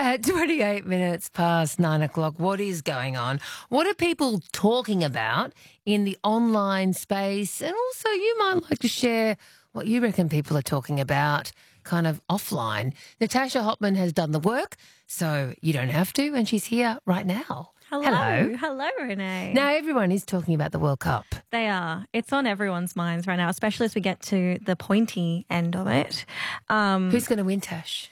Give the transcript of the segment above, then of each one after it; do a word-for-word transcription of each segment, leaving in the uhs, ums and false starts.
At twenty-eight minutes past nine o'clock, what is going on? What are people talking about in the online space? And also, you might like to share what you reckon people are talking about kind of offline. Natasha Hopman has done the work, so you don't have to, and she's here right now. Hello. Hello. Hello, Renee. Now, everyone is talking about the World Cup. They are. It's on everyone's minds right now, especially as we get to the pointy end of it. Um, Who's going to win, Tash?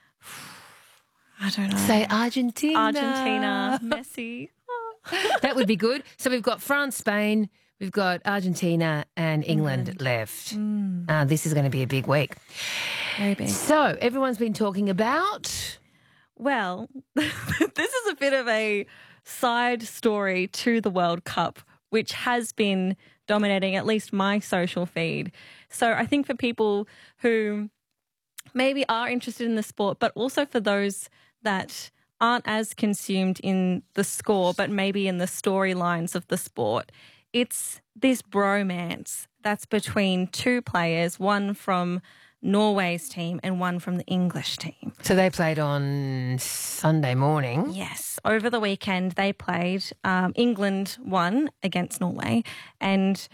I don't know. Say Argentina. Argentina, Messi. That would be good. So we've got France, Spain, we've got Argentina and England, England. left. Mm. Uh, this is going to be a big week. Very big. So everyone's been talking about... Well, this is a bit of a side story to the World Cup, which has been dominating at least my social feed. So I think for people who maybe are interested in the sport, but also for those that aren't as consumed in the score, but maybe in the storylines of the sport, it's this bromance that's between two players, one from Norway's team and one from the English team. So they played on Sunday morning. Yes. Over the weekend, they played. Um, England won against Norway, and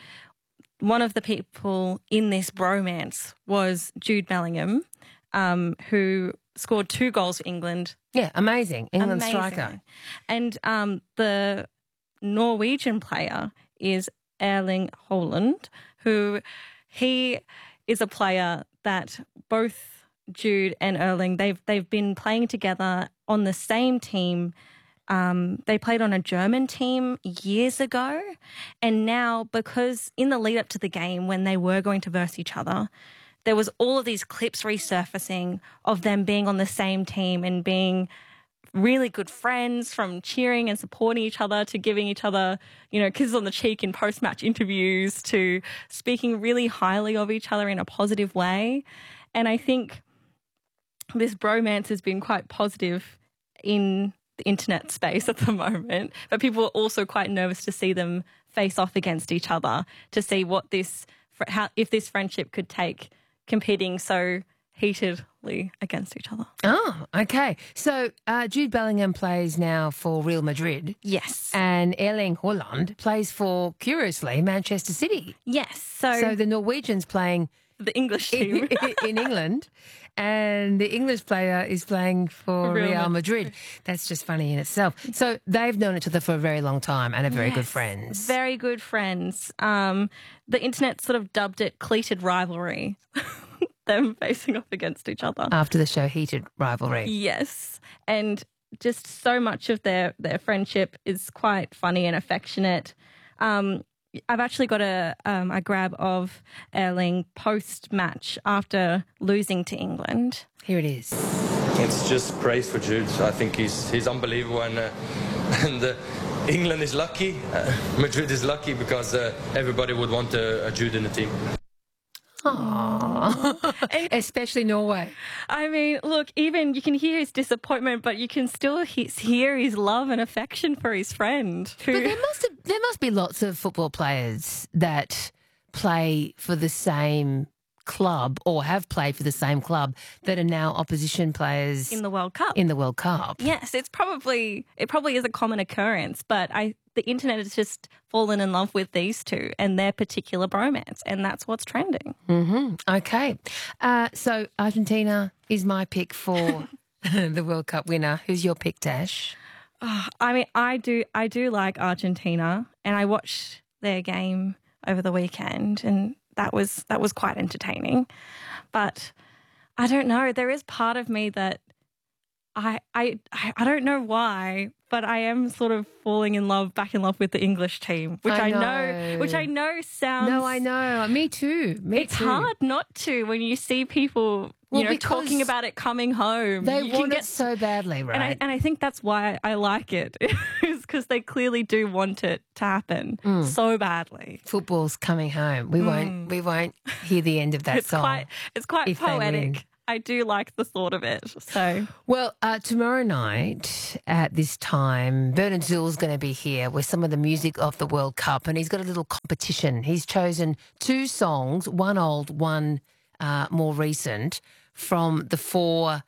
one of the people in this bromance was Jude Bellingham, um, who scored two goals for England. Yeah, amazing. England Amazing. striker. And um, the Norwegian player is Erling Haaland, who he is a player that both Jude and Erling, they've they've been playing together on the same team. Um, they played on a German team years ago, and now because in the lead up to the game when they were going to verse each other, there was all of these clips resurfacing of them being on the same team and being really good friends, from cheering and supporting each other to giving each other, you know, kisses on the cheek in post-match interviews to speaking really highly of each other in a positive way. And I think this bromance has been quite positive in the internet space at the moment, but people are also quite nervous to see them face off against each other, to see what this, how, if this friendship could take competing so heatedly against each other. Oh, okay. So uh, Jude Bellingham plays now for Real Madrid. Yes. And Erling Haaland plays for, curiously, Manchester City. Yes. So, So the Norwegians playing the English team. in, in England, and the English player is playing for Real Real Madrid. Madrid. That's just funny in itself. So they've known each other for a very long time and are very Yes, good friends. Very good friends. Um, the internet sort of dubbed it cleated rivalry, them facing off against each other. After the show Heated Rivalry. Yes. And just so much of their, their friendship is quite funny and affectionate. Um, I've actually got a um, a grab of Erling post-match after losing to England. Here it is. It's just praise for Jude. I think he's he's unbelievable, and uh, and uh, England is lucky. Uh, Madrid is lucky because uh, everybody would want a, a Jude in the team. Aww. Especially Norway. I mean, look, even you can hear his disappointment, but you can still he- hear his love and affection for his friend. Who... But there must have, there must be lots of football players that play for the same club or have played for the same club that are now opposition players in the World Cup. In the World Cup. Yes, it's probably it probably is a common occurrence, but I the internet has just fallen in love with these two and their particular bromance, and that's what's trending. Mm-hmm. Okay. Uh, so Argentina is my pick for the World Cup winner. Who's your pick, Dash? Oh, I mean, I do I do like Argentina, and I watched their game over the weekend, and that was that was quite entertaining. But I don't know, there is part of me that I I I don't know why, but I am sort of falling in love, back in love with the English team, which I I know, know. which I know sounds. No, I know. Me too. Me It's too. hard not to when you see people, Well, you know, because talking about it coming home. They you want can it so badly, right? and I, and I think that's why I like it, is because they clearly do want it to happen Mm. so badly. Football's coming home. We won't. We won't hear the end of that It's song. quite, it's quite if they win. poetic. I do like the thought of it. So Well, uh, tomorrow night at this time, Bernard Zill's going to be here with some of the music of the World Cup, and he's got a little competition. He's chosen two songs, one old, one uh, more recent, from the four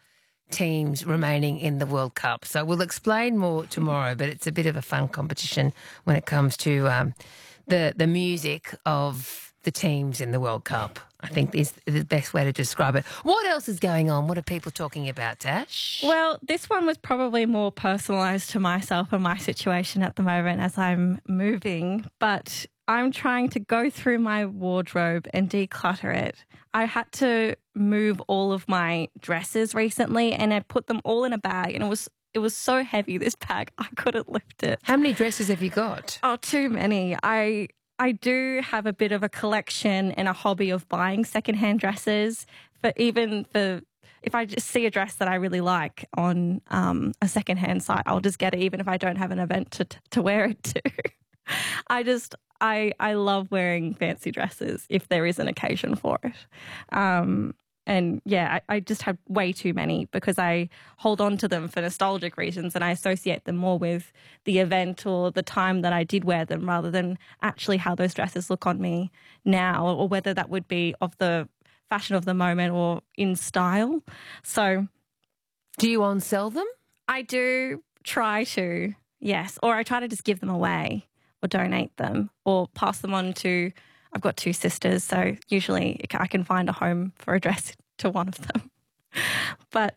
teams remaining in the World Cup. So we'll explain more tomorrow, but it's a bit of a fun competition when it comes to um, the the music of the teams in the World Cup. I think is the best way to describe it. What else is going on? What are people talking about, Tash? Well, this one was probably more personalised to myself and my situation at the moment as I'm moving, but I'm trying to go through my wardrobe and declutter it. I had to move all of my dresses recently and I put them all in a bag, and it was it was so heavy, this bag, I couldn't lift it. How many dresses have you got? Oh, too many. I I do have a bit of a collection and a hobby of buying secondhand dresses, but even for if I just see a dress that I really like on um, a secondhand site, I'll just get it even if I don't have an event to to wear it to. I just I I love wearing fancy dresses if there is an occasion for it. Um, And yeah, I, I just have way too many because I hold on to them for nostalgic reasons and I associate them more with the event or the time that I did wear them rather than actually how those dresses look on me now, or whether that would be of the fashion of the moment or in style. So do you on sell them? I do try to, yes. Or I try to just give them away or donate them or pass them on to, I've got two sisters, so usually I can find a home for a dress to one of them. But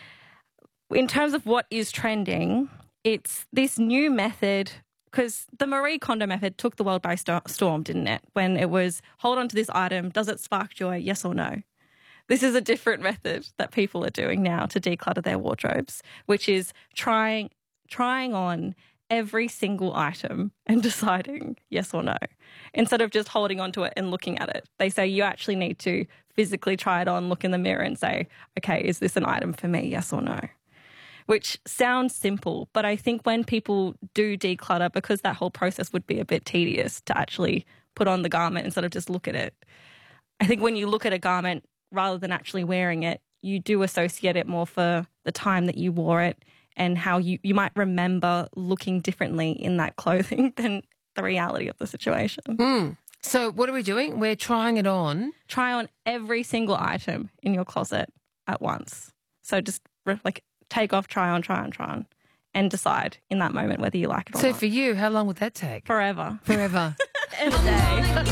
in terms of what is trending, it's this new method, because the Marie Kondo method took the world by st- storm, didn't it? When it was, hold on to this item, does it spark joy, yes or no? This is a different method that people are doing now to declutter their wardrobes, which is trying trying on every single item and deciding yes or no, instead of just holding on to it and looking at it. They say you actually need to physically try it on, look in the mirror and say, okay, is this an item for me, yes or no? Which sounds simple, but I think when people do declutter, because that whole process would be a bit tedious to actually put on the garment instead of just look at it. I think when you look at a garment rather than actually wearing it, you do associate it more for the time that you wore it and how you, you might remember looking differently in that clothing than the reality of the situation. Mm. So what are we doing? We're trying it on. Try on every single item in your closet at once. So just like take off, try on, try on, try on, and decide in that moment whether you like it or so not. So for you, how long would that take? Forever. Forever. Every day.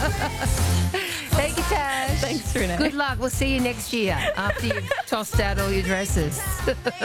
Thank you, Tash. Thanks, Renee. Good luck. We'll see you next year after you've tossed out all your dresses.